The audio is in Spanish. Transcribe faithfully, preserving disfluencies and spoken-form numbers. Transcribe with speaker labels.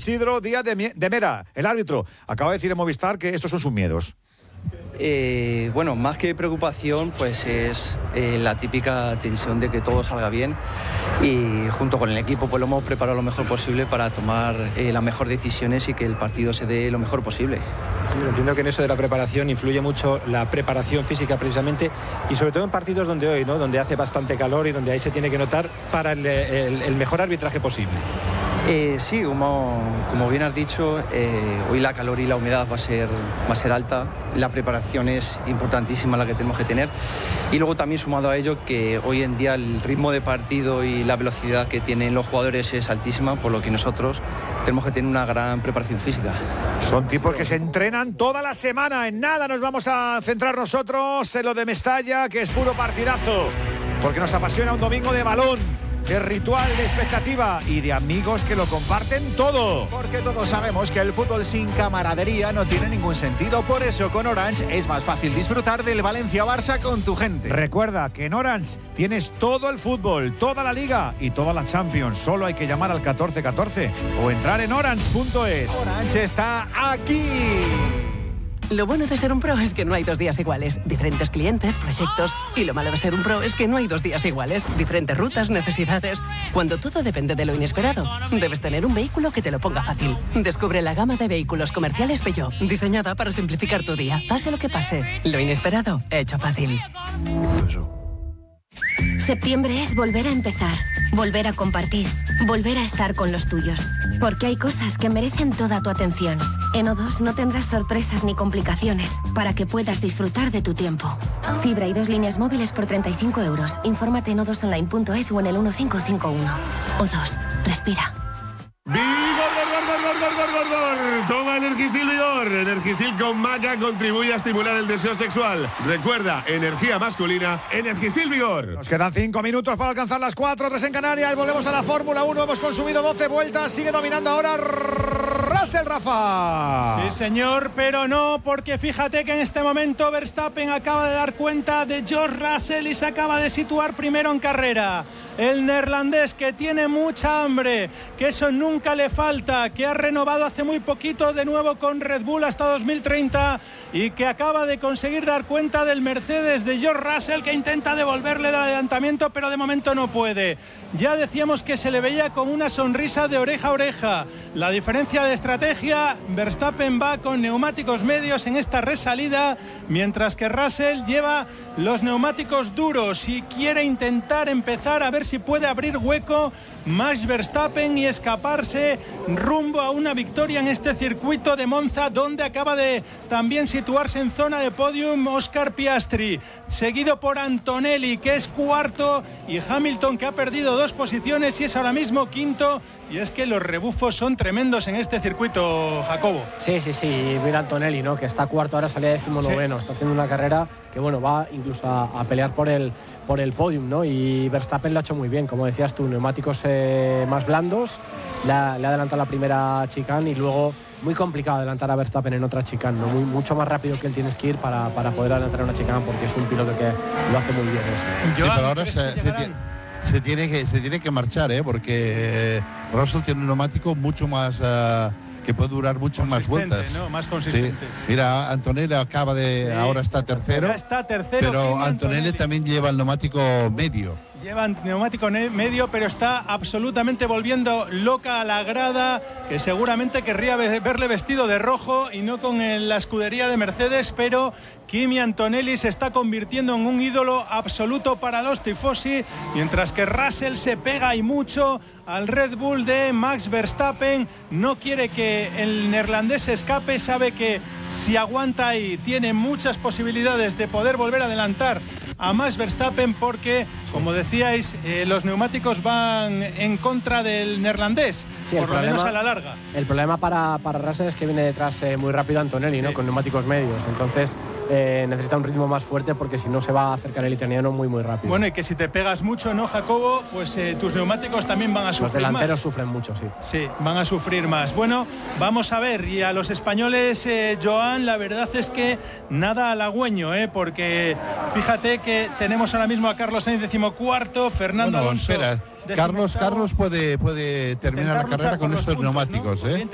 Speaker 1: Isidro Díaz de, de Mera, el árbitro. Acaba de decir en Movistar que estos son sus miedos.
Speaker 2: Eh, bueno, más que preocupación, pues es eh, la típica tensión de que todo salga bien, y junto con el equipo pues lo hemos preparado lo mejor posible para tomar eh, las mejores decisiones y que el partido se dé lo mejor posible.
Speaker 3: Sí, entiendo que en eso de la preparación influye mucho la preparación física precisamente, y sobre todo en partidos donde hoy, ¿no?, donde hace bastante calor y donde ahí se tiene que notar para el, el, el mejor arbitraje posible.
Speaker 2: Eh, sí, como, como bien has dicho, eh, hoy la calor y la humedad va a ser, va a ser alta. La preparación es importantísima, la que tenemos que tener. Y luego también sumado a ello que hoy en día el ritmo de partido y la velocidad que tienen los jugadores es altísima, por lo que nosotros tenemos que tener una gran preparación física.
Speaker 1: Son tipos que se entrenan toda la semana. En nada nos vamos a centrar nosotros en lo de Mestalla, que es puro partidazo, porque nos apasiona un domingo de balón, de ritual, de expectativa y de amigos que lo comparten todo.
Speaker 4: Porque todos sabemos que el fútbol sin camaradería no tiene ningún sentido. Por eso con Orange es más fácil disfrutar del Valencia-Barça con tu gente.
Speaker 1: Recuerda que en Orange tienes todo el fútbol, toda la Liga y toda la Champions. Solo hay que llamar al catorce catorce o entrar en orange punto es.
Speaker 4: Orange está aquí.
Speaker 5: Lo bueno de ser un pro es que no hay dos días iguales. Diferentes clientes, proyectos. Y lo malo de ser un pro es que no hay dos días iguales. Diferentes rutas, necesidades. Cuando todo depende de lo inesperado, debes tener un vehículo que te lo ponga fácil. Descubre la gama de vehículos comerciales Peugeot, diseñada para simplificar tu día. Pase lo que pase, lo inesperado, hecho fácil.
Speaker 6: Septiembre es volver a empezar, volver a compartir, volver a estar con los tuyos. Porque hay cosas que merecen toda tu atención. En O dos no tendrás sorpresas ni complicaciones para que puedas disfrutar de tu tiempo. Fibra y dos líneas móviles por treinta y cinco euros. Infórmate en o dos online punto es o en el uno cinco cinco uno. O dos, respira.
Speaker 7: ¡Vigor, gor, gor, gor, gor, gor, gor, gor! Toma Energisil Vigor. Energisil con maca contribuye a estimular el deseo sexual. Recuerda, energía masculina, Energisil Vigor.
Speaker 1: Nos quedan cinco minutos para alcanzar las cuatro, tres en Canarias y volvemos a la Fórmula uno. Hemos consumido doce vueltas, sigue dominando ahora Russell, Rafa.
Speaker 8: Sí, señor, pero no, porque fíjate que en este momento Verstappen acaba de dar cuenta de George Russell y se acaba de situar primero en carrera. El neerlandés, que tiene mucha hambre, que eso nunca le falta, que ha renovado hace muy poquito de nuevo con Red Bull hasta dos mil treinta y que acaba de conseguir dar cuenta del Mercedes de George Russell, que intenta devolverle el adelantamiento, pero de momento no puede. Ya decíamos que se le veía con una sonrisa de oreja a oreja. La diferencia de estrategia, Verstappen va con neumáticos medios en esta resalida, mientras que Russell lleva los neumáticos duros y quiere intentar empezar a ver si puede abrir hueco Max Verstappen y escaparse rumbo a una victoria en este circuito de Monza, donde acaba de también situarse en zona de podium Oscar Piastri, seguido por Antonelli, que es cuarto, y Hamilton, que ha perdido dos posiciones y es ahora mismo quinto. Y es que los rebufos son tremendos en este circuito, Jacobo.
Speaker 9: Sí, sí, sí, mira Antonelli, ¿no?, que está cuarto, ahora salía decimonoveno, sí. Está haciendo una carrera que, bueno, va incluso a, a pelear por el, por el podium, ¿no? Y Verstappen lo ha hecho muy bien, como decías tú, neumáticos eh, más blandos, le ha, le ha adelantado la primera chicane y luego muy complicado adelantar a Verstappen en otra chicane, ¿no? Muy, mucho más rápido que él tienes que ir para, para poder adelantar a una chicane, porque es un piloto que lo hace muy bien eso.
Speaker 10: Sí, pero ahora se, se, tiene, se, tiene que, se tiene que marchar, ¿eh? Porque Russell tiene un neumático mucho más... Uh, que puede durar muchas más vueltas,
Speaker 8: ¿no? Más consistente.
Speaker 10: Sí. Mira, Antonelli acaba de... Sí. Ahora está tercero.
Speaker 8: Ahora está tercero.
Speaker 10: Pero Antonelli, Antonelli también lleva el neumático medio.
Speaker 8: Lleva neumático medio, pero está absolutamente volviendo loca a la grada, que seguramente querría verle vestido de rojo y no con la escudería de Mercedes, pero Kimi Antonelli se está convirtiendo en un ídolo absoluto para los tifosi, mientras que Russell se pega y mucho al Red Bull de Max Verstappen. No quiere que el neerlandés escape, sabe que si aguanta ahí tiene muchas posibilidades de poder volver a adelantar a Max Verstappen, porque, como decíais, eh, los neumáticos van en contra del neerlandés, sí, por lo problema, menos a la larga.
Speaker 9: El problema para, para Russell es que viene detrás eh, muy rápido Antonelli, sí, ¿no?, con neumáticos medios, entonces eh, necesita un ritmo más fuerte, porque si no se va a acercar el italiano muy muy rápido.
Speaker 8: Bueno, y que si te pegas mucho, ¿no, Jacobo? Pues eh, tus neumáticos también van a sufrir más.
Speaker 9: Los delanteros
Speaker 8: más.
Speaker 9: sufren mucho, sí.
Speaker 8: Sí, van a sufrir más. Bueno, vamos a ver, y a los españoles, eh, Joan, la verdad es que nada halagüeño, ¿eh? Porque fíjate que tenemos ahora mismo a Carlos Sainz decimocuarto, Fernando
Speaker 10: bueno,
Speaker 8: Alonso.
Speaker 10: Espera, Carlos, Carlos puede, puede terminar la carrera con, con estos puntos, neumáticos, ¿no? ¿eh?